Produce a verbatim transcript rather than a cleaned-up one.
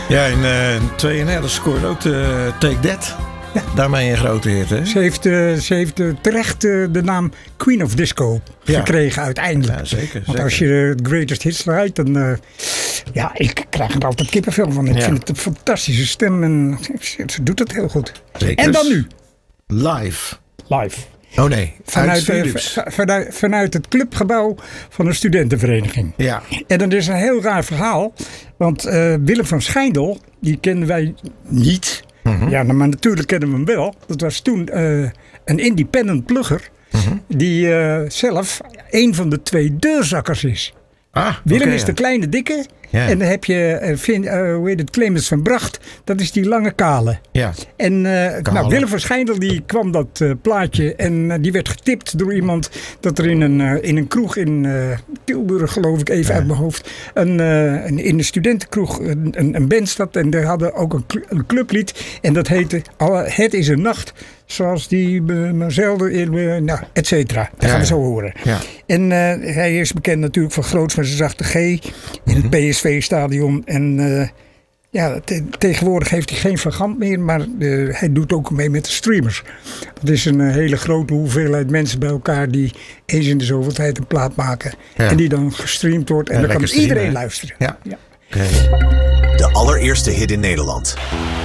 Ja, in uh, tweeëndertig scoorde ook de Take That. Ja. Daarmee een grote hit, hè? Ze heeft, uh, ze heeft uh, terecht uh, de naam Queen of Disco ja. gekregen uiteindelijk. Ja, zeker. Want zeker. als je de Greatest Hits draait, dan... Uh, ja, ik krijg er altijd kippenvel van. Ik ja. vind het een fantastische stem en ze doet het heel goed. Zeker. En dan nu. Live. Live. Oh nee, vanuit, uh, vanuit, vanuit het clubgebouw van een studentenvereniging. Ja. En dat is een heel raar verhaal. Want uh, Willem van Schijndel, die kenden wij niet... Mm-hmm. Ja, maar natuurlijk kennen we hem wel. Dat was toen uh, een independent plugger. Mm-hmm. Die uh, zelf een van de twee deurzakkers is. Ah, Willem okay, is ja. de kleine dikke. Ja. En dan heb je, uh, Vin, uh, hoe heet het, Clemens van Bracht. Dat is die lange kale. Ja. En uh, nou, Willem van Schijndel die kwam dat uh, plaatje. En uh, die werd getipt door iemand. Dat er in een, uh, in een kroeg in uh, Tilburg, geloof ik even ja. uit mijn hoofd. Een, uh, een, in de studentenkroeg een, een, een band zat. En daar hadden ook een, een clublied. En dat heette Het is een nacht. Zoals die maar zelden in, uh, nou, et cetera. Dat ja, gaan we zo horen. Ja. En uh, hij is bekend natuurlijk van Groots met zijn zachte G in mm-hmm. het P S V-stadion. En uh, ja, te, tegenwoordig heeft hij geen Vagant meer, maar uh, hij doet ook mee met de streamers. Dat is een uh, hele grote hoeveelheid mensen bij elkaar die eens in de zoveel tijd een plaat maken. Ja. En die dan gestreamd wordt en ja, dan kan streamen, iedereen luisteren. Ja. Ja. Okay. De allereerste hit in Nederland.